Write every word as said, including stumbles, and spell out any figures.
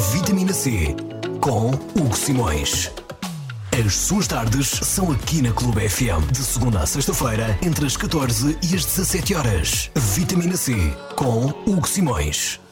Vitamina C com Hugo Simões. As suas tardes são aqui na Clube F M, de segunda a sexta-feira, entre as catorze e as dezassete horas. Vitamina C com Hugo Simões.